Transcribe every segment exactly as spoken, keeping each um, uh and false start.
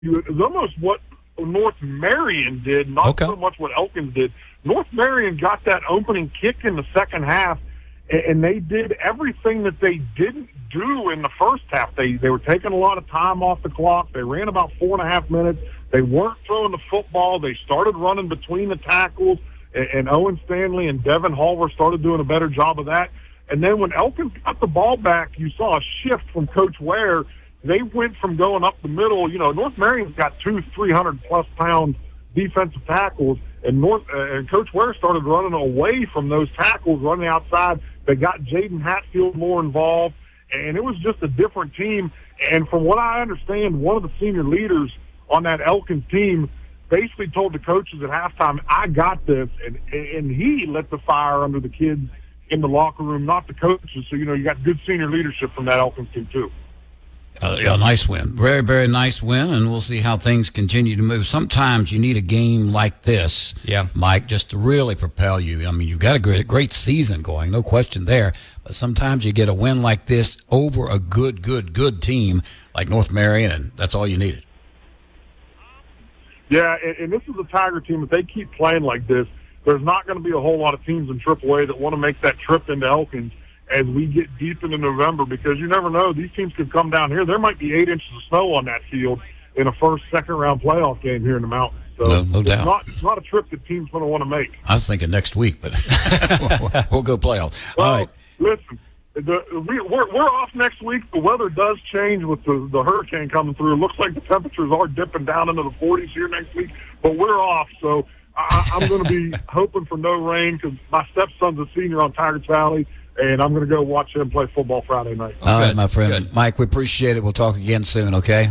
It was almost what North Marion did, not okay. so much what Elkins did. North Marion got that opening kick in the second half, and they did everything that they didn't do in the first half. They they were taking a lot of time off the clock. They ran about four and a half minutes. They weren't throwing the football. They started running between the tackles, and, and Owen Stanley and Devin Halver started doing a better job of that. And then when Elkins got the ball back, you saw a shift from Coach Ware. They went from going up the middle. You know, North Marion's got two three hundred plus pound defensive tackles, and North uh, and Coach Ware started running away from those tackles, running outside. They got Jaden Hatfield more involved, and it was just a different team. And from what I understand, one of the senior leaders on that Elkins team basically told the coaches at halftime, "I got this," and and he lit the fire under the kids in the locker room, not the coaches. So, you know, you got good senior leadership from that Elkins team, too. Uh, yeah, nice win. Very, very nice win, and we'll see how things continue to move. Sometimes you need a game like this, yeah, Mike, just to really propel you. I mean, you've got a great, great season going, no question there, but sometimes you get a win like this over a good, good, good team like North Marion, and that's all you needed. Yeah, and, and this is a Tiger team. If they keep playing like this, there's not going to be a whole lot of teams in triple A that want to make that trip into Elkins as we get deep into November, because you never know. These teams could come down here. There might be eight inches of snow on that field in a first, second-round playoff game here in the mountains. So no, no doubt. It's not, it's not a trip that teams going to want to make. I was thinking next week, but we'll go playoffs. Well, all right. Listen, the, we, we're, we're off next week. The weather does change with the, the hurricane coming through. It looks like the temperatures are dipping down into the forties here next week, but we're off. So I, I'm going to be hoping for no rain because my stepson's a senior on Tigers Valley, and I'm going to go watch him play football Friday night. All Good. right, my friend. Good. Mike, we appreciate it. We'll talk again soon, okay?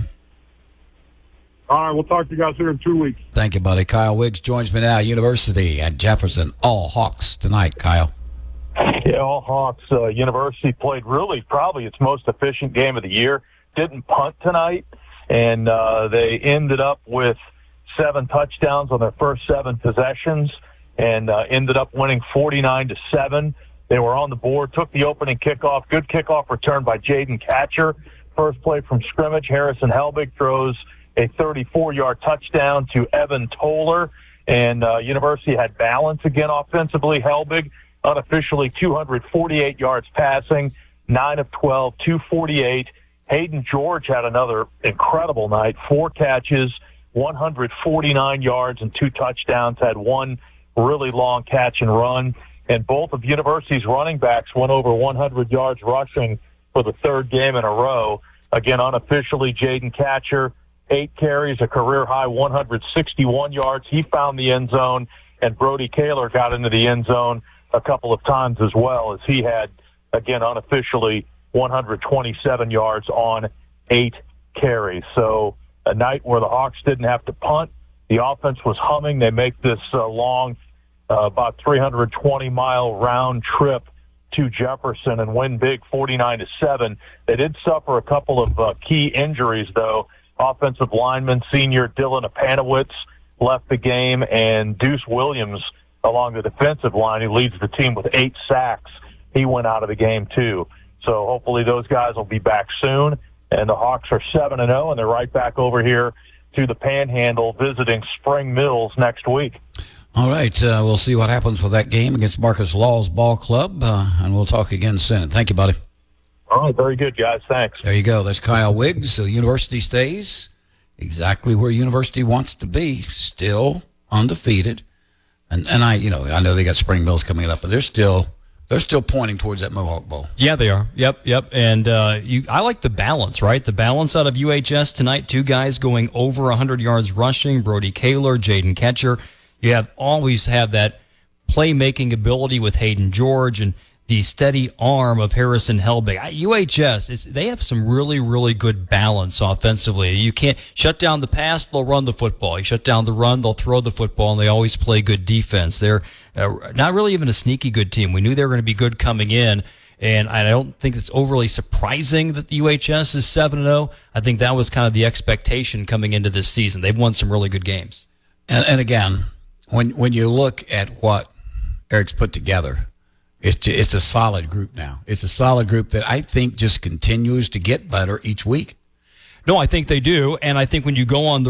All right, we'll talk to you guys here in two weeks. Thank you, buddy. Kyle Wiggs joins me now, University at Jefferson. All Hawks tonight, Kyle. Yeah, all Hawks. Uh, University played really probably its most efficient game of the year. Didn't punt tonight, and uh, they ended up with seven touchdowns on their first seven possessions and uh, ended up winning forty-nine to seven. They were on the board, took the opening kickoff. Good kickoff return by Jaden Catcher. First play from scrimmage, Harrison Helbig throws a thirty-four-yard touchdown to Evan Toller. And uh, University had balance again offensively. Helbig, unofficially two hundred forty-eight yards passing, nine of twelve, two forty-eight. Hayden George had another incredible night, four catches, one hundred forty-nine yards and two touchdowns, had one really long catch and run. And both of University's running backs went over one hundred yards rushing for the third game in a row. Again, unofficially, Jaden Catcher, eight carries, a career-high one hundred sixty-one yards. He found the end zone, and Brody Kaler got into the end zone a couple of times as well, as he had, again, unofficially, one hundred twenty-seven yards on eight carries. So a night where the Hawks didn't have to punt. The offense was humming. They make this uh, long, uh, about three hundred twenty mile round trip to Jefferson and win big forty-nine to seven. They did suffer a couple of uh, key injuries, though. Offensive lineman, senior Dylan Apanowitz left the game, and Deuce Williams along the defensive line, who leads the team with eight sacks, he went out of the game too. So hopefully those guys will be back soon. And the Hawks are seven and oh, and they're right back over here to the Panhandle visiting Spring Mills next week. All right, uh, we'll see what happens with that game against Marcus Law's ball club, uh, and we'll talk again soon. Thank you, buddy. All right, very good, guys. Thanks. There you go. That's Kyle Wiggs. So University stays exactly where University wants to be, still undefeated. And and I, you know, I know they got Spring Mills coming up, but they're still they're still pointing towards that Mohawk Bowl. Yeah, they are. Yep, yep. And uh, you, I like the balance, right? The balance out of U H S tonight. Two guys going over one hundred yards rushing. Brody Kaler, Jaden Catcher. You have always have that playmaking ability with Hayden George and the steady arm of Harrison Helbig. U H S, is, they have some really, really good balance offensively. You can't shut down the pass, they'll run the football. You shut down the run, they'll throw the football, and they always play good defense. They're uh, not really even a sneaky good team. We knew they were going to be good coming in, and I don't think it's overly surprising that the U H S is seven and oh. I think that was kind of the expectation coming into this season. They've won some really good games. And, and again, when when you look at what Eric's put together, It's it's a solid group now. It's a solid group that I think just continues to get better each week. No, I think they do, and I think when you go on the